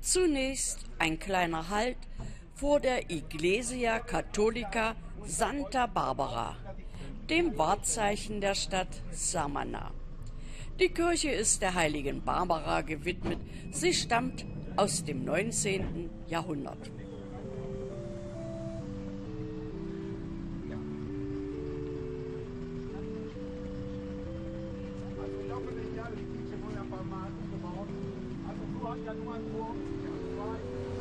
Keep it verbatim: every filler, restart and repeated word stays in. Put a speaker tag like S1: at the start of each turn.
S1: Zunächst ein kleiner Halt vor der Iglesia Católica Santa Barbara, dem Wahrzeichen der Stadt Samaná. Die Kirche ist der heiligen Barbara gewidmet. Sie stammt aus dem neunzehnten Jahrhundert.
S2: Also ich hoffe, ja, die Kirche wurde ja mal umgebaut. Also so hat ja nur ein Turm, ja,